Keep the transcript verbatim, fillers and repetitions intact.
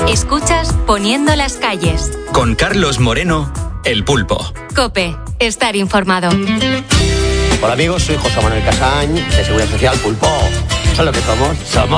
Escuchas Poniendo las calles. Con Carlos Moreno, El Pulpo. COPE. Estar informado. Hola amigos, soy José Manuel Casañ, de Seguridad Social Pulpo. ¿Sabes lo que somos? Somos